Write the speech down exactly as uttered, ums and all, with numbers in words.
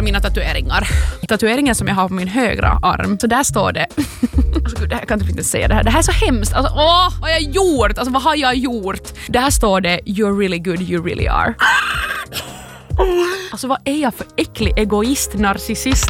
mina tatueringar. Tatueringen som jag har på min högra arm, så där står det... Alltså gud, det här, jag kan inte säga det här. Det här är så hemskt. Alltså, åh, vad har jag gjort? Alltså vad har jag gjort? Där står det you're really good, you really are. Alltså vad är jag för äcklig egoist, narcissist?